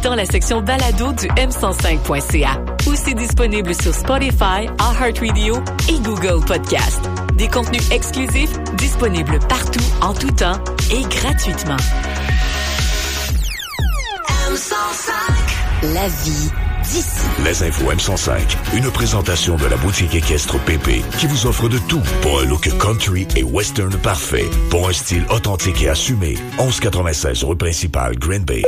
dans la section balado du m105.ca. Aussi disponible sur Spotify, iHeartRadio et Google Podcast. Des contenus exclusifs disponibles partout, en tout temps et gratuitement. M105. La vie d'ici. Les infos M105. Une présentation de la boutique équestre Pépé qui vous offre de tout pour un look country et western parfait. Pour un style authentique et assumé. 1196 rue principale, Green Bay.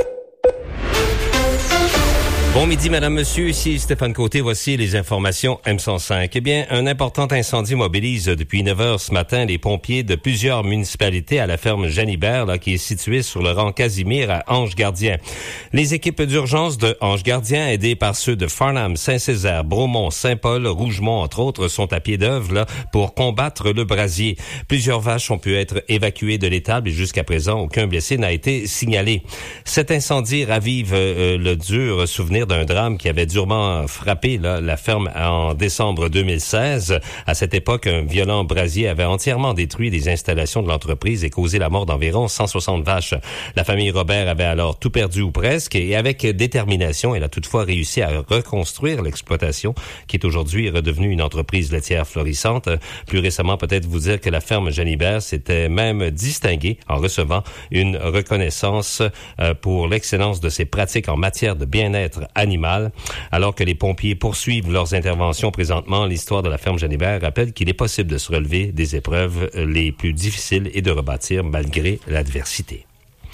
Bon midi, madame, monsieur. Ici Stéphane Côté. Voici les informations M105. Eh bien, un important incendie mobilise depuis 9 heures ce matin les pompiers de plusieurs municipalités à la ferme Janibert, là, qui est située sur le rang Casimir à Ange-Gardien. Les équipes d'urgence de Ange-Gardien, aidées par ceux de Farnham, Saint-Césaire, Bromont, Saint-Paul, Rougemont, entre autres, sont à pied d'œuvre, là, pour combattre le brasier. Plusieurs vaches ont pu être évacuées de l'étable et jusqu'à présent, aucun blessé n'a été signalé. Cet incendie ravive le dur souvenir d'un drame qui avait durement frappé la ferme en décembre 2016. À cette époque, un violent brasier avait entièrement détruit les installations de l'entreprise et causé la mort d'environ 160 vaches. La famille Robert avait alors tout perdu ou presque et avec détermination, elle a toutefois réussi à reconstruire l'exploitation qui est aujourd'hui redevenue une entreprise laitière florissante. Plus récemment, peut-être vous dire que la ferme Janibert s'était même distinguée en recevant une reconnaissance pour l'excellence de ses pratiques en matière de bien-être animal. Alors que les pompiers poursuivent leurs interventions présentement, l'histoire de la ferme Janibert rappelle qu'il est possible de se relever des épreuves les plus difficiles et de rebâtir malgré l'adversité.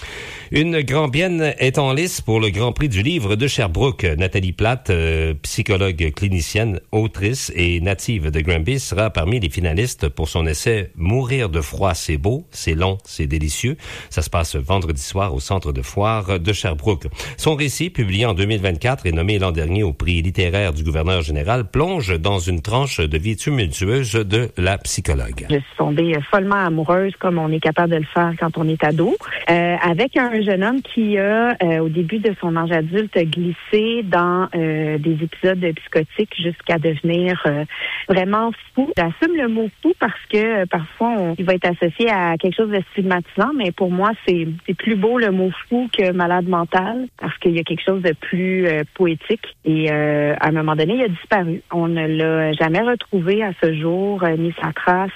Une Grambienne est en lice pour le Grand Prix du livre de Sherbrooke. Nathalie Platt, psychologue clinicienne, autrice et native de Granby, sera parmi les finalistes pour son essai « Mourir de froid, c'est beau, c'est long, c'est délicieux ». Ça se passe vendredi soir au centre de foire de Sherbrooke. Son récit, publié en 2024 et nommé l'an dernier au prix littéraire du gouverneur général, plonge dans une tranche de vie tumultueuse de la psychologue. Je suis tombée follement amoureuse, comme on est capable de le faire quand on est ado, avec un jeune homme qui a, au début de son âge adulte, glissé dans des épisodes psychotiques jusqu'à devenir vraiment fou. J'assume le mot fou parce que parfois, il va être associé à quelque chose de stigmatisant, mais pour moi, c'est plus beau le mot fou que malade mental parce qu'il y a quelque chose de plus poétique. Et à un moment donné, il a disparu. On ne l'a jamais retrouvé à ce jour, ni sa trace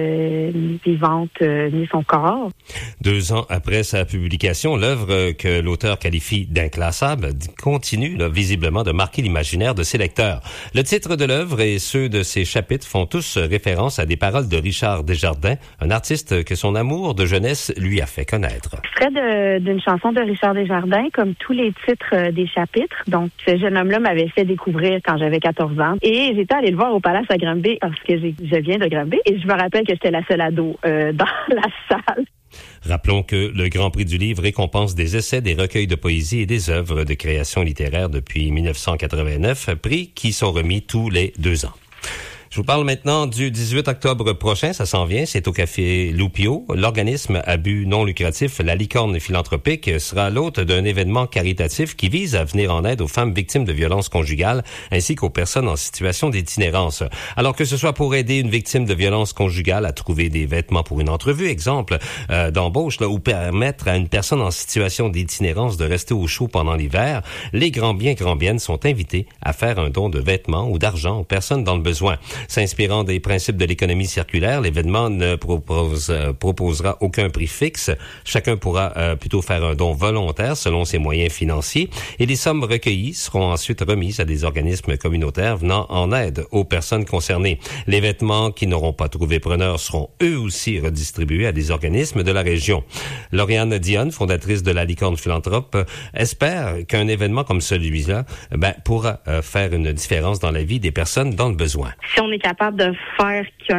vivante, ni son corps. 2 ans après sa publication, l'œuvre que l'auteur qualifie d'inclassable continue visiblement de marquer l'imaginaire de ses lecteurs. Le titre de l'œuvre et ceux de ses chapitres font tous référence à des paroles de Richard Desjardins, un artiste que son amour de jeunesse lui a fait connaître. Extrait d'une chanson de Richard Desjardins, comme tous les titres des chapitres. Donc, ce jeune homme-là m'avait fait découvrir quand j'avais 14 ans. Et j'étais allée le voir au Palace à Granby parce que je viens de Granby. Et je me rappelle que j'étais la seule ado dans la salle. Rappelons que le Grand Prix du livre récompense des essais, des recueils de poésie et des œuvres de création littéraire depuis 1989, prix qui sont remis tous les 2 ans. Je vous parle maintenant du 18 octobre prochain, ça s'en vient, c'est au Café Loupio. L'organisme à but non lucratif, la Licorne philanthropique, sera l'hôte d'un événement caritatif qui vise à venir en aide aux femmes victimes de violences conjugales ainsi qu'aux personnes en situation d'itinérance. Alors que ce soit pour aider une victime de violence conjugale à trouver des vêtements pour une entrevue, exemple d'embauche, là, ou permettre à une personne en situation d'itinérance de rester au chaud pendant l'hiver, les Grambiennes sont invités à faire un don de vêtements ou d'argent aux personnes dans le besoin. S'inspirant des principes de l'économie circulaire, l'événement ne proposera aucun prix fixe. Chacun pourra plutôt faire un don volontaire selon ses moyens financiers et les sommes recueillies seront ensuite remises à des organismes communautaires venant en aide aux personnes concernées. Les vêtements qui n'auront pas trouvé preneur seront eux aussi redistribués à des organismes de la région. Lauriane Dionne, fondatrice de la Licorne philanthrope, espère qu'un événement comme celui-là pourra faire une différence dans la vie des personnes dans le besoin. Si on est capable de faire que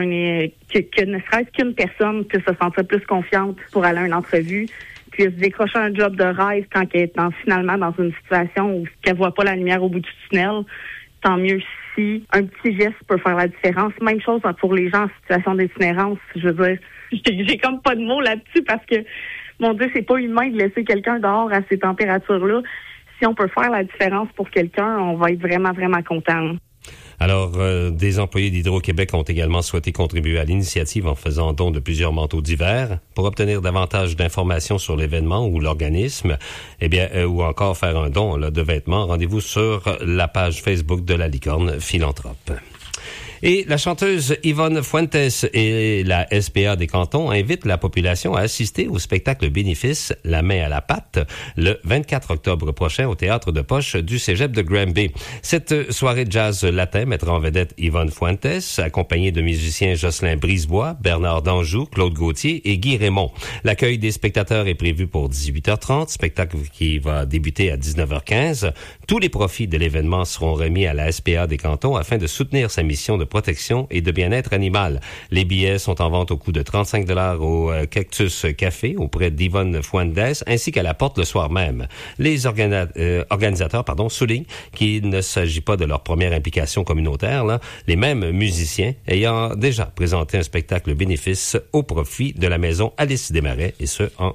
ne serait-ce qu'une personne puisse se sentir plus confiante pour aller à une entrevue, puisse décrocher un job de rêve quand elle est finalement dans une situation où elle voit pas la lumière au bout du tunnel, tant mieux si un petit geste peut faire la différence. Même chose pour les gens en situation d'itinérance. Je veux dire, j'ai comme pas de mots là-dessus parce que, mon Dieu, c'est pas humain de laisser quelqu'un dehors à ces températures-là. Si on peut faire la différence pour quelqu'un, on va être vraiment, vraiment content. Alors, des employés d'Hydro-Québec ont également souhaité contribuer à l'initiative en faisant don de plusieurs manteaux d'hiver. Pour obtenir davantage d'informations sur l'événement ou l'organisme, ou encore faire un don de vêtements, rendez-vous sur la page Facebook de la Licorne Philanthrope. Et la chanteuse Yvonne Fuentes et la SPA des cantons invitent la population à assister au spectacle bénéfice La main à la pâte le 24 octobre prochain au Théâtre de Poche du Cégep de Granby. Cette soirée jazz latin mettra en vedette Yvonne Fuentes, accompagnée de musiciens Jocelyn Brisebois, Bernard Danjou, Claude Gauthier et Guy Raymond. L'accueil des spectateurs est prévu pour 18h30, spectacle qui va débuter à 19h15. Tous les profits de l'événement seront remis à la SPA des cantons afin de soutenir sa mission de protection et de bien-être animal. Les billets sont en vente au coût de 35 $ au Cactus Café auprès d'Yvonne Fuentes ainsi qu'à la porte le soir même. Les organisateurs soulignent qu'il ne s'agit pas de leur première implication communautaire, les mêmes musiciens ayant déjà présenté un spectacle bénéfice au profit de la maison Alice Desmarais et ce en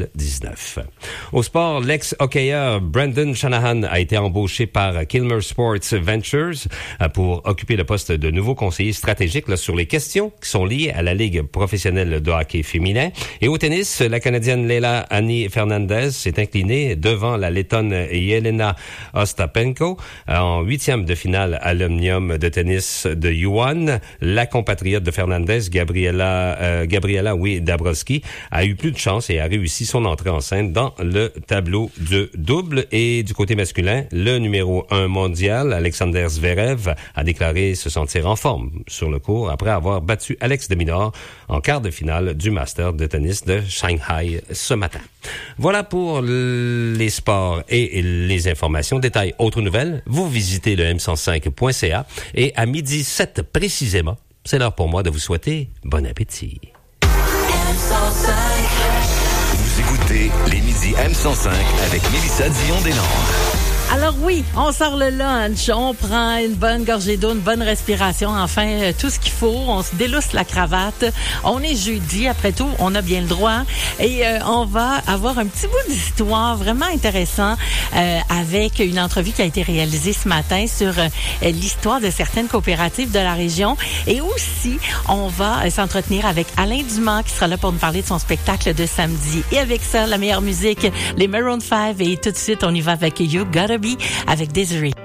2019. Au sport, l'ex-hockeyeur Brendan Shanahan a été embauché par Kilmer Sports Ventures pour occuper le poste de nouveau conseiller stratégique sur les questions qui sont liées à la Ligue professionnelle de hockey féminin. Et au tennis, la Canadienne Leila Annie Fernandez s'est inclinée devant la Lettonne Yelena Ostapenko en 8e de finale à l'Omnium de tennis de Yuan. La compatriote de Fernandez, Gabriela Dabrowski, a eu plus de chance et a réussi son entrée en scène dans le tableau de double. Et du côté masculin, le numéro 1 mondial, Alexander Zverev, a déclaré se sentir en forme sur le court après avoir battu Alex de Minaur en quart de finale du Master de tennis de Shanghai ce matin. Voilà pour les sports et les informations. Détails, autres nouvelles, vous visitez le m105.ca et à 12h07 précisément, c'est l'heure pour moi de vous souhaiter bon appétit. M105. Vous écoutez les midis M105 avec Mélissa Dion-Deslandes. Alors oui, on sort le lunch, on prend une bonne gorgée d'eau, une bonne respiration, enfin tout ce qu'il faut, on se délousse la cravate. On est jeudi, après tout, on a bien le droit et on va avoir un petit bout d'histoire vraiment intéressant avec une entrevue qui a été réalisée ce matin sur l'histoire de certaines coopératives de la région et aussi on va s'entretenir avec Alain Dumas qui sera là pour nous parler de son spectacle de samedi. Et avec ça, la meilleure musique, les Maroon 5 et tout de suite on y va avec You Gotta Be avec Desiree.